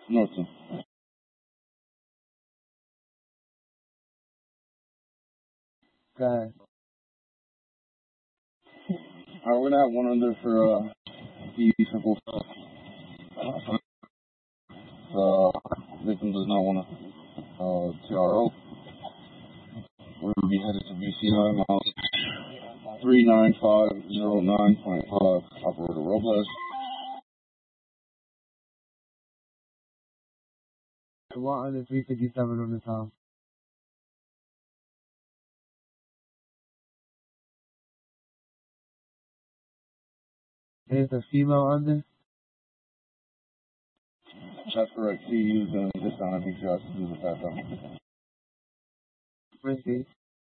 Norton. Okay. Alright, we're gonna have one under for the simple stuff. Victim does not want to TRO. We're gonna be headed to VCI miles 39509.5. Operator Robles. What under 357 on this house? There's a female under? That's correct. See you and this time I think she has to do with that though. Risky.